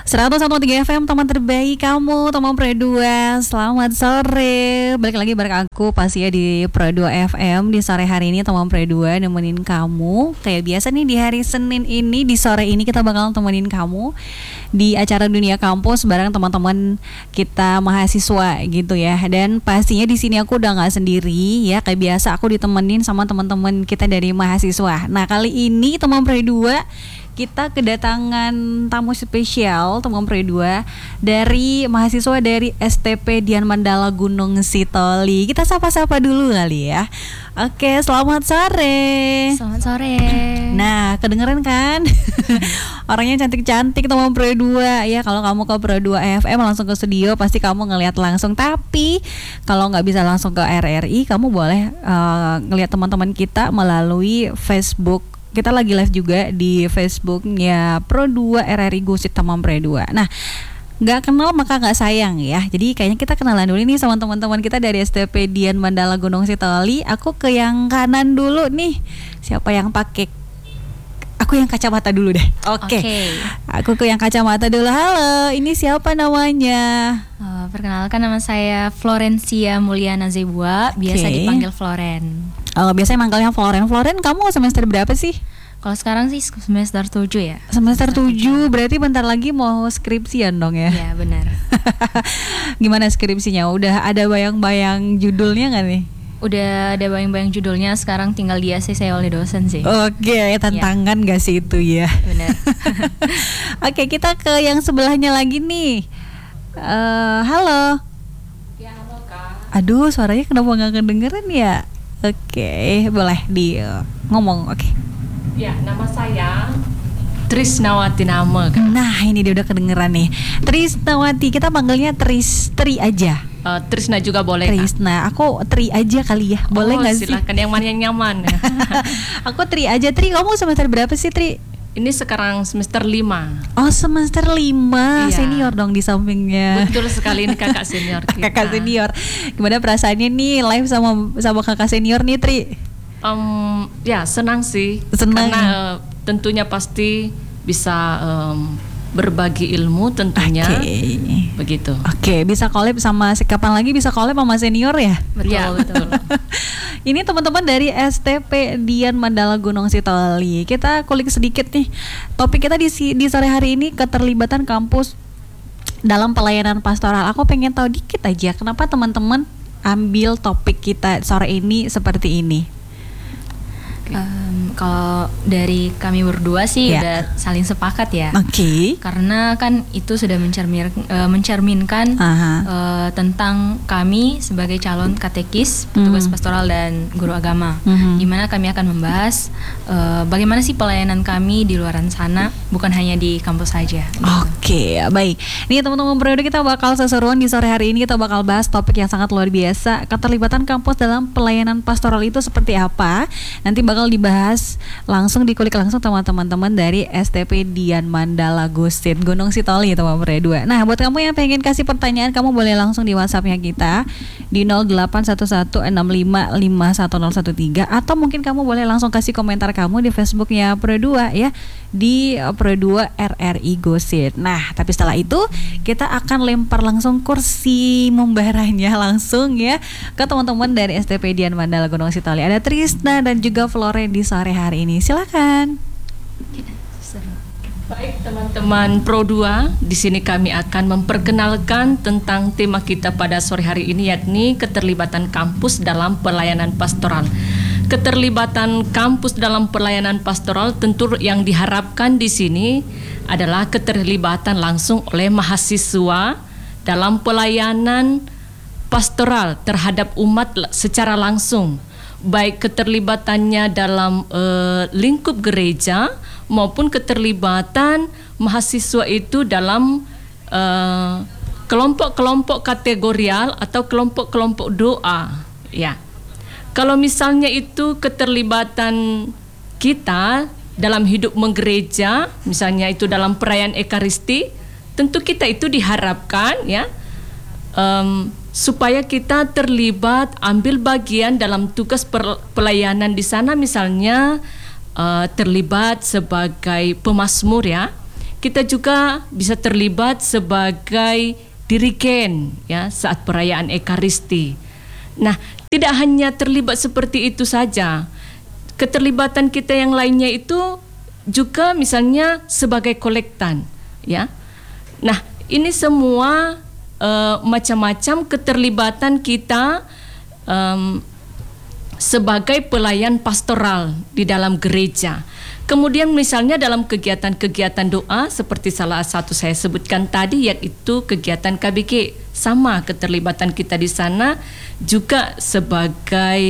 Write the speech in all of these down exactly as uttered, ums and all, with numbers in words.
seratus satu koma tiga F M, teman terbaik kamu, teman Pro dua. Selamat sore. Balik lagi bareng aku pastinya di Pro dua F M. Di sore hari ini teman Pro dua nemenin kamu. Kayak biasa nih di hari Senin ini, di sore ini kita bakal temenin kamu di acara Dunia Kampus bareng teman-teman kita mahasiswa gitu ya. Dan pastinya di sini aku udah nggak sendiri ya. Kayak biasa aku ditemenin sama teman-teman kita dari mahasiswa. Nah, kali ini teman Pro dua kita kedatangan tamu spesial teman Pro dua dari mahasiswa dari S T P Dian Mandala Gunung Sitoli. Kita sapa-sapa dulu kali ya. Oke, selamat sore. Selamat sore. Nah, kedengeran kan? Orangnya cantik-cantik teman Pro dua ya. Kalau kamu ke Pro dua F M langsung ke studio pasti kamu ngelihat langsung. Tapi kalau nggak bisa langsung ke R R I, kamu boleh uh, ngelihat teman-teman kita melalui Facebook. Kita lagi live juga di Facebooknya Pro dua R R I Gusit Tamam Pro dua. Nah, nggak kenal maka nggak sayang ya. Jadi kayaknya kita kenalan dulu nih sama teman-teman kita dari S T P Dian Mandala Gunung Sitoli. Aku ke yang kanan dulu nih. Siapa yang pakai? Aku yang kacamata dulu deh. Oke. Okay. Okay. Aku ke yang kacamata dulu. Halo, ini siapa namanya? Uh, perkenalkan, nama saya Florencia Mulyana Zebua, okay. Biasa dipanggil Floren. Oh, biasanya manggilnya Floren. Floren, kamu semester berapa sih? Kalau sekarang sih semester tujuh ya. Semester tujuh, berarti bentar lagi mau skripsian dong ya? Iya, benar. Gimana skripsinya? Udah ada bayang-bayang judulnya nggak nih? Udah ada bayang-bayang judulnya, sekarang tinggal di A C C oleh dosen sih. Oke, tantangan ya. Gak sih itu ya? Benar. Oke, kita ke yang sebelahnya lagi nih. Uh, halo. Ya, halo Kak. Aduh, suaranya kenapa gak kedengeran ya? Oke, boleh di uh, ngomong. Oke. Ya, nama saya Trisnawati nama Kak. Nah, ini dia udah kedengeran nih. Trisnawati, kita panggilnya Tris, Tri aja. Uh, Trisna juga boleh. Trisna, Kak. Aku Tri aja kali ya. Boleh nggak oh, sih? Silakan yang mana yang nyaman. Aku Tri aja. Tri, kamu semester berapa sih, Tri? Ini sekarang semester lima. Oh, semester lima. Iya. Senior dong di sampingnya. Betul sekali, ini kakak senior kita. Kakak senior. Gimana perasaannya nih live sama sama kakak senior nih, Tri? Um, ya senang sih. Senang. Karena uh, tentunya pasti bisa um, berbagi ilmu tentunya. Okay. Begitu. Oke, okay, bisa collab sama kapan lagi bisa collab sama senior ya? Betul, ya, betul. Ini teman-teman dari S T P Dian Mandala Gunung Sitoli. Kita kulik sedikit nih. Topik kita di di sore hari ini keterlibatan kampus dalam pelayanan pastoral. Aku pengen tahu dikit aja kenapa teman-teman ambil topik kita sore ini seperti ini. Um, kalau dari kami berdua sih ya. Udah saling sepakat ya. Oke. Okay. Karena kan itu sudah mencermin, uh, mencerminkan uh, tentang kami sebagai calon katekis, petugas mm. pastoral dan guru agama. Mm-hmm. Di mana kami akan membahas uh, bagaimana sih pelayanan kami di luaran sana, bukan hanya di kampus saja. Gitu. Oke, okay, baik. Nih teman-teman periode kita bakal seseruan di sore hari ini, kita bakal bahas topik yang sangat luar biasa. Keterlibatan kampus dalam pelayanan pastoral itu seperti apa? Nanti bakal bakal dibahas langsung, dikulik langsung sama teman-teman dari S T P Dian Mandala Gusit Gunung Sitoli teman Pro dua. Nah, buat kamu yang pengen kasih pertanyaan, kamu boleh langsung di WhatsApp-nya kita di nol delapan satu satu enam lima lima satu nol satu tiga, atau mungkin kamu boleh langsung kasih komentar kamu di Facebooknya Pro dua ya, di Pro dua R R I Gusit. Nah, tapi setelah itu kita akan lempar langsung kursi membahasnya langsung ya ke teman-teman dari S T P Dian Mandala Gunung Sitoli. Ada Trisna dan juga Floren di sore hari ini. Silakan. Baik teman-teman Pro dua, di sini kami akan memperkenalkan tentang tema kita pada sore hari ini, yakni keterlibatan kampus dalam pelayanan pastoral. Keterlibatan kampus dalam pelayanan pastoral tentu yang diharapkan di sini adalah keterlibatan langsung oleh mahasiswa dalam pelayanan pastoral terhadap umat secara langsung, baik keterlibatannya dalam uh, lingkup gereja maupun keterlibatan mahasiswa itu dalam uh, kelompok-kelompok kategorial atau kelompok-kelompok doa. Ya, kalau misalnya itu keterlibatan kita dalam hidup menggereja, misalnya itu dalam perayaan Ekaristi, tentu kita itu diharapkan ya um, supaya kita terlibat, ambil bagian dalam tugas pelayanan di sana, misalnya uh, terlibat sebagai pemazmur ya. kita juga bisa terlibat sebagai dirigen ya saat perayaan Ekaristi. Nah, tidak hanya terlibat seperti itu saja. Keterlibatan kita yang lainnya itu juga misalnya sebagai kolektan, ya. Nah, ini semua uh, macam-macam keterlibatan kita um, sebagai pelayan pastoral di dalam gereja. Kemudian misalnya dalam kegiatan-kegiatan doa seperti salah satu saya sebutkan tadi, yaitu kegiatan K B G, sama keterlibatan kita di sana juga sebagai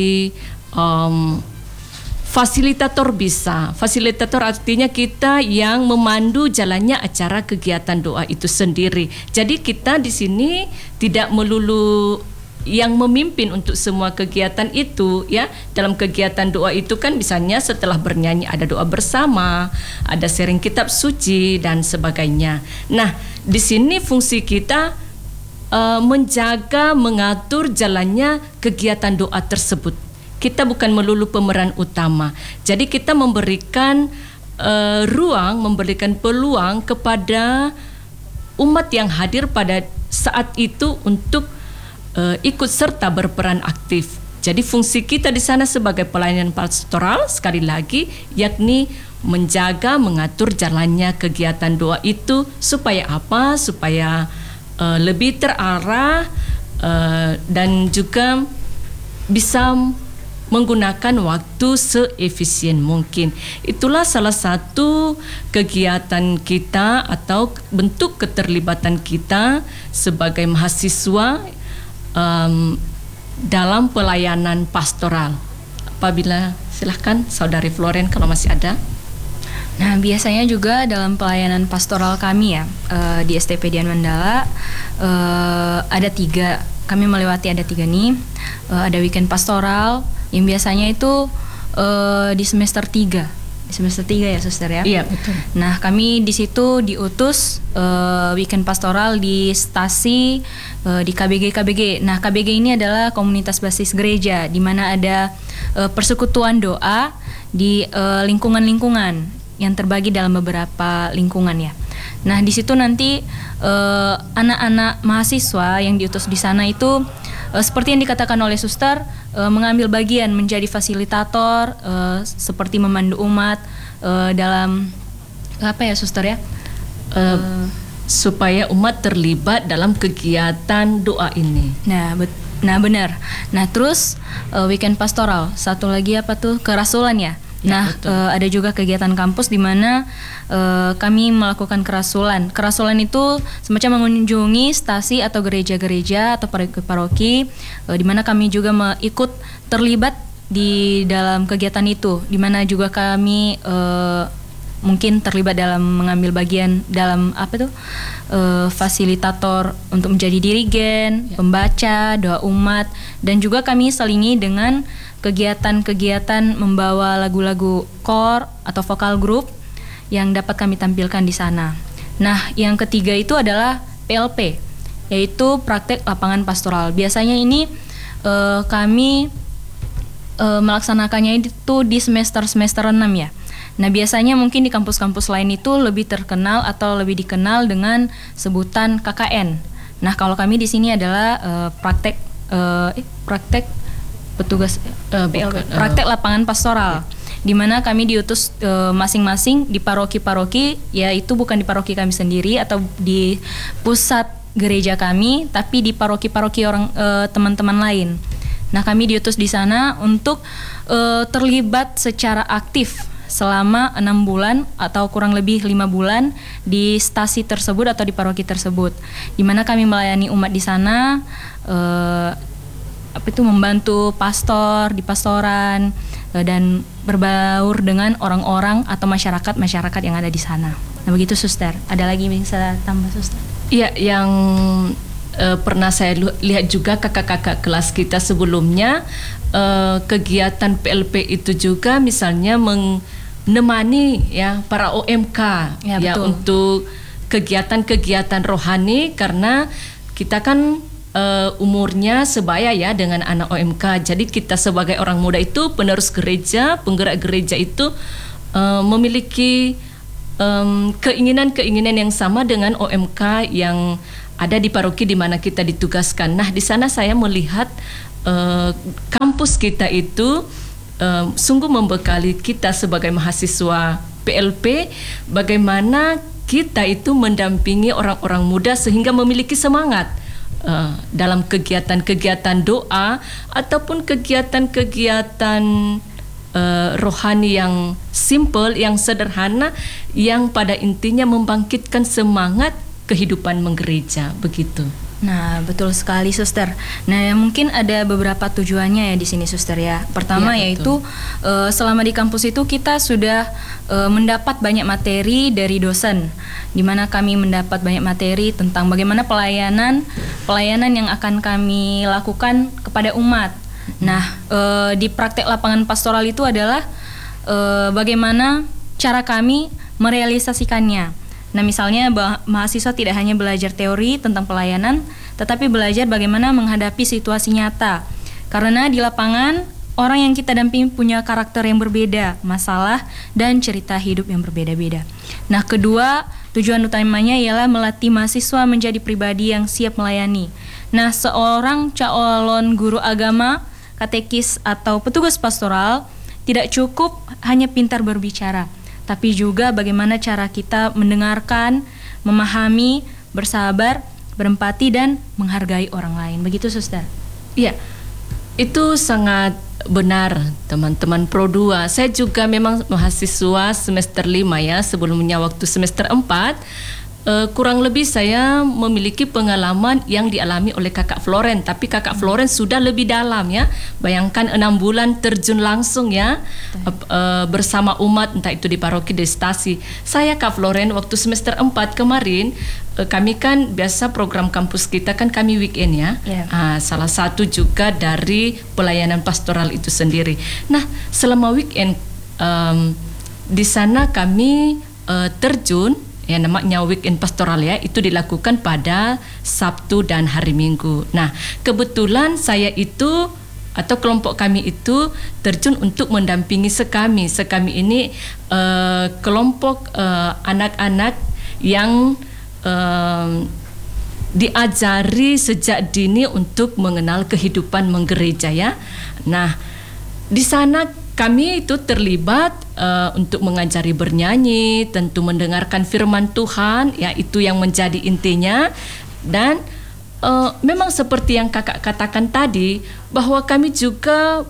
um, fasilitator bisa. Fasilitator artinya kita yang memandu jalannya acara kegiatan doa itu sendiri. Jadi kita di sini tidak melulu yang memimpin untuk semua kegiatan itu, ya. Dalam kegiatan doa itu kan misalnya setelah bernyanyi ada doa bersama, ada sharing kitab suci dan sebagainya. Nah, di sini fungsi kita uh, menjaga, mengatur jalannya kegiatan doa tersebut. Kita bukan melulu pemeran utama. Jadi kita memberikan uh, ruang, memberikan peluang kepada umat yang hadir pada saat itu untuk uh, ikut serta berperan aktif. Jadi fungsi kita di sana sebagai pelayanan pastoral sekali lagi yakni menjaga, mengatur jalannya kegiatan doa itu supaya apa? Supaya uh, lebih terarah uh, dan juga bisa menggunakan waktu seefisien mungkin. Itulah salah satu kegiatan kita atau bentuk keterlibatan kita sebagai mahasiswa um, dalam pelayanan pastoral. Apabila silahkan Saudari Floren kalau masih ada. Nah, biasanya juga dalam pelayanan pastoral kami ya uh, di S T P Dian Mandala uh, ada tiga. Kami melewati ada tiga nih. Uh, ada weekend pastoral yang biasanya itu uh, di semester tiga. Di semester tiga ya, Suster ya? Iya, betul. Nah, kami di situ diutus uh, weekend pastoral di stasi uh, di K B G K B G. Nah, K B G ini adalah komunitas basis gereja di mana ada uh, persekutuan doa di uh, lingkungan-lingkungan yang terbagi dalam beberapa lingkungan ya. Nah, di situ nanti uh, anak-anak mahasiswa yang diutus di sana itu uh, seperti yang dikatakan oleh Suster, uh, mengambil bagian menjadi fasilitator, uh, seperti memandu umat uh, dalam apa ya, Suster ya? Uh, uh, supaya umat terlibat dalam kegiatan doa ini. Nah, bet- nah benar. Nah, terus uh, weekend pastoral. Satu lagi apa tuh? Kerasulan ya. Ya, nah, uh, ada juga kegiatan kampus di mana uh, kami melakukan kerasulan. Kerasulan itu semacam mengunjungi stasi atau gereja-gereja atau paroki-paroki, uh, di mana kami juga ikut terlibat di dalam kegiatan itu, di mana juga kami uh, mungkin terlibat dalam mengambil bagian dalam apa tuh uh, fasilitator untuk menjadi dirigen, ya, pembaca, doa umat, dan juga kami selingi dengan kegiatan-kegiatan membawa lagu-lagu core atau vokal group yang dapat kami tampilkan di sana. Nah, yang ketiga itu adalah P L P, yaitu praktek lapangan pastoral. Biasanya ini uh, kami uh, melaksanakannya itu di semester-semester enam ya. Nah, biasanya mungkin di kampus-kampus lain itu lebih terkenal atau lebih dikenal dengan sebutan K K N. Nah, kalau kami di sini adalah uh, praktek uh, eh, praktek petugas uh, P L P, praktek lapangan pastoral, di mana kami diutus uh, masing-masing di paroki-paroki, yaitu bukan di paroki kami sendiri atau di pusat gereja kami, tapi di paroki-paroki orang uh, teman-teman lain. Nah, kami diutus di sana untuk uh, terlibat secara aktif selama enam bulan atau kurang lebih lima bulan di stasi tersebut atau di paroki tersebut, di mana kami melayani umat di sana, uh, apa itu membantu pastor di pastoran uh, dan berbaur dengan orang-orang atau masyarakat-masyarakat yang ada di sana. Nah, begitu Suster. Ada lagi bisa tambah Suster? Iya, yang uh, pernah saya lihat juga kakak-kakak kelas kita sebelumnya, uh, kegiatan P L P itu juga misalnya menemani ya para O M K ya, ya untuk kegiatan-kegiatan rohani, karena kita kan Uh, umurnya sebaya ya dengan anak O M K. Jadi kita sebagai orang muda itu, penerus gereja, penggerak gereja itu uh, memiliki um, keinginan-keinginan yang sama dengan O M K yang ada di paroki di mana kita ditugaskan. Nah, di sana saya melihat uh, kampus kita itu uh, sungguh membekali kita sebagai mahasiswa P L P, bagaimana kita itu mendampingi orang-orang muda sehingga memiliki semangat uh, dalam kegiatan-kegiatan doa ataupun kegiatan-kegiatan uh, rohani yang simple, yang sederhana, yang pada intinya membangkitkan semangat kehidupan menggereja, begitu. Nah, betul sekali, Suster. Nah, mungkin ada beberapa tujuannya ya di sini, Suster ya. Pertama ya, yaitu uh, selama di kampus itu kita sudah uh, mendapat banyak materi dari dosen, di mana kami mendapat banyak materi tentang bagaimana pelayanan pelayanan yang akan kami lakukan kepada umat. Nah, uh, di praktek lapangan pastoral itu adalah uh, bagaimana cara kami merealisasikannya. Nah, misalnya bah- mahasiswa tidak hanya belajar teori tentang pelayanan, tetapi belajar bagaimana menghadapi situasi nyata. Karena di lapangan, orang yang kita dampingi punya karakter yang berbeda, masalah dan cerita hidup yang berbeda-beda. Nah, kedua, tujuan utamanya ialah melatih mahasiswa menjadi pribadi yang siap melayani. Nah, seorang calon guru agama, katekis atau petugas pastoral tidak cukup hanya pintar berbicara, tapi juga bagaimana cara kita mendengarkan, memahami, bersabar, berempati, dan menghargai orang lain. Begitu, Suster? Iya, itu sangat benar, teman-teman Pro dua. Saya juga memang mahasiswa semester lima ya, sebelumnya waktu semester empat. Uh, kurang lebih saya memiliki pengalaman yang dialami oleh Kakak Floren, tapi Kakak Floren sudah lebih dalam ya. Bayangkan enam bulan terjun langsung ya, uh, uh, bersama umat, entah itu di paroki, di stasi. Saya Kak Floren waktu semester empat kemarin, uh, kami kan biasa program kampus kita kan kami weekend ya. Yeah. Uh, salah satu juga dari pelayanan pastoral itu sendiri. Nah, selama weekend um, di sana kami uh, terjun, ya namanya weekend pastoral ya, itu dilakukan pada Sabtu dan hari Minggu. Nah, kebetulan saya itu atau kelompok kami itu terjun untuk mendampingi Sekami. Sekami ini uh, kelompok uh, anak-anak yang uh, diajari sejak dini untuk mengenal kehidupan menggereja ya. Nah, di sana kami itu terlibat uh, untuk mengajari bernyanyi, tentu mendengarkan firman Tuhan, ya itu yang menjadi intinya. Dan uh, memang seperti yang kakak katakan tadi, bahwa kami juga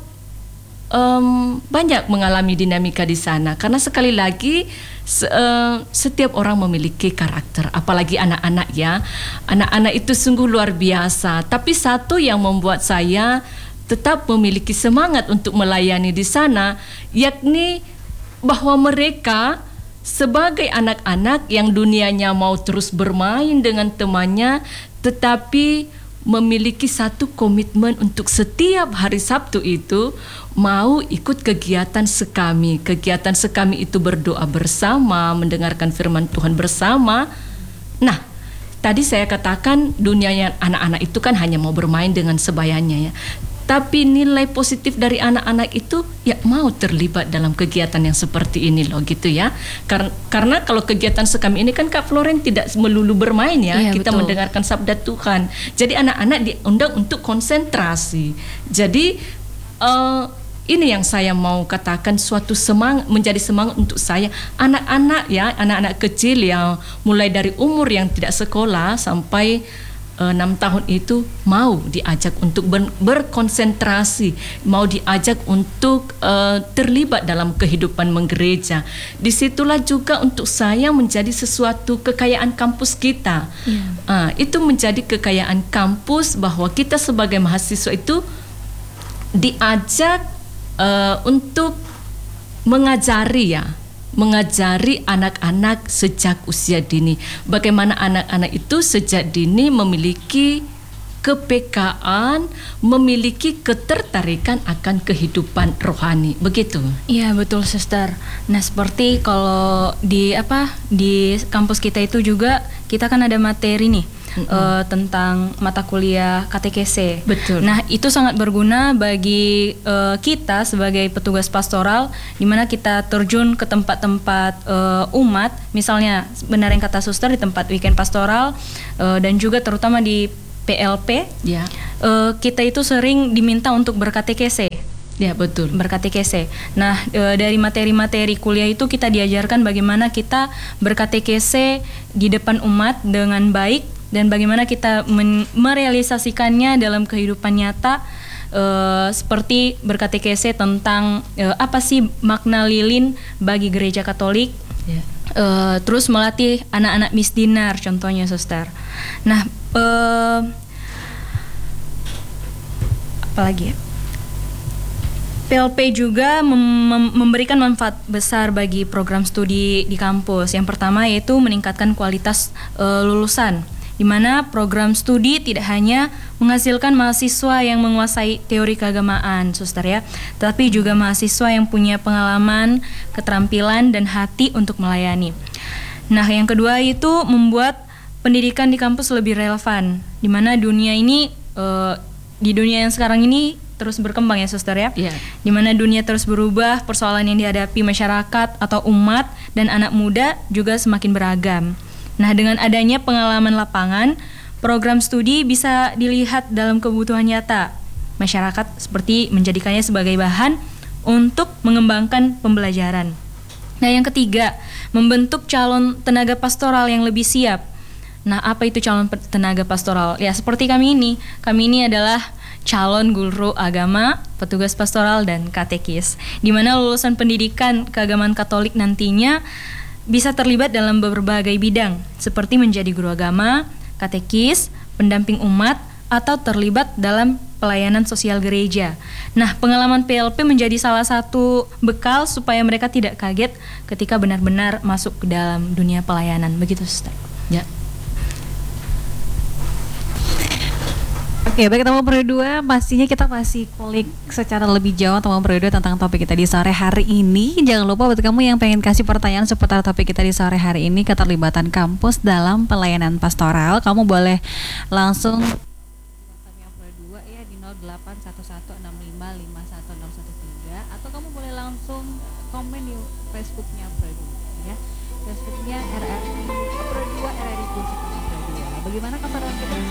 um, banyak mengalami dinamika di sana. Karena sekali lagi se- uh, setiap orang memiliki karakter, apalagi anak-anak ya. Anak-anak itu sungguh luar biasa. Tapi satu yang membuat saya tetap memiliki semangat untuk melayani di sana, yakni bahwa mereka sebagai anak-anak yang dunianya mau terus bermain dengan temannya, tetapi memiliki satu komitmen untuk setiap hari Sabtu itu mau ikut kegiatan Sekami. Kegiatan Sekami itu berdoa bersama, mendengarkan firman Tuhan bersama. Nah, tadi saya katakan dunianya anak-anak itu kan hanya mau bermain dengan sebayanya ya. Tapi nilai positif dari anak-anak itu ya mau terlibat dalam kegiatan yang seperti ini loh gitu ya. Karena, karena kalau kegiatan Sekami ini kan Kak Floren tidak melulu bermain ya. Iya, kita betul. Mendengarkan sabda Tuhan. Jadi anak-anak diundang untuk konsentrasi. Jadi uh, ini yang saya mau katakan suatu semangat, menjadi semangat untuk saya. Anak-anak ya, anak-anak kecil yang mulai dari umur yang tidak sekolah sampai enam tahun itu mau diajak untuk ber, berkonsentrasi, mau diajak untuk uh, terlibat dalam kehidupan menggereja. Disitulah juga untuk saya menjadi sesuatu kekayaan kampus kita. Yeah. Uh, itu menjadi kekayaan kampus bahwa kita sebagai mahasiswa itu diajak uh, untuk mengajari ya. mengajari anak-anak sejak usia dini. Bagaimana anak-anak itu sejak dini memiliki kepekaan, memiliki ketertarikan akan kehidupan rohani. Begitu. Iya, betul, Suster. Nah, seperti kalau di apa di kampus kita itu juga kita kan ada materi nih mm-hmm. uh, tentang mata kuliah K T K S. Betul. Nah, itu sangat berguna bagi uh, kita sebagai petugas pastoral, di mana kita terjun ke tempat-tempat uh, umat, misalnya benar yang kata suster di tempat weekend pastoral, uh, dan juga terutama di P L P. Ya. Uh, kita itu sering diminta untuk ber-K T K S. Ya, betul. Ber-K T K S. Nah, e, dari materi-materi kuliah itu kita diajarkan bagaimana kita ber-K T K S di depan umat dengan baik, dan bagaimana kita men- merealisasikannya dalam kehidupan nyata, e, seperti ber-K T K S tentang e, apa sih makna lilin bagi gereja Katolik. Ya. E, terus melatih anak-anak misdinar contohnya, suster. Nah, e, apa lagi ya? P L P juga mem- mem- memberikan manfaat besar bagi program studi di kampus. Yang pertama yaitu meningkatkan kualitas e, lulusan, di mana program studi tidak hanya menghasilkan mahasiswa yang menguasai teori keagamaan, suster ya, tapi juga mahasiswa yang punya pengalaman, keterampilan, dan hati untuk melayani. Nah, yang kedua itu membuat pendidikan di kampus lebih relevan, di mana dunia ini e, di dunia yang sekarang ini terus berkembang ya, suster ya. Yeah. Di mana dunia terus berubah, persoalan yang dihadapi masyarakat atau umat dan anak muda juga semakin beragam. Nah, dengan adanya pengalaman lapangan, program studi bisa dilihat dalam kebutuhan nyata masyarakat, seperti menjadikannya sebagai bahan untuk mengembangkan pembelajaran. Nah, yang ketiga, membentuk calon tenaga pastoral yang lebih siap. Nah, apa itu calon tenaga pastoral? Ya, seperti kami ini. Kami ini adalah calon guru agama, petugas pastoral, dan katekis, di mana lulusan pendidikan keagamaan Katolik nantinya bisa terlibat dalam berbagai bidang, seperti menjadi guru agama, katekis, pendamping umat, atau terlibat dalam pelayanan sosial gereja. Nah, pengalaman P L P menjadi salah satu bekal supaya mereka tidak kaget ketika benar-benar masuk ke dalam dunia pelayanan. Begitu, Suster. Ya. Oke, baik teman berdua, pastinya kita masih kulik secara lebih jauh teman berdua tentang topik kita di sore hari ini. Jangan lupa buat kamu yang pengen kasih pertanyaan seputar topik kita di sore hari ini, keterlibatan kampus dalam pelayanan pastoral, kamu boleh langsung WhatsApp-nya berdua ya di nol delapan satu satu enam lima lima satu nol satu tiga, atau kamu boleh langsung komen di Facebooknya berdua ya. Facebooknya R R I berdua R R I Bagaimana keseruan kita?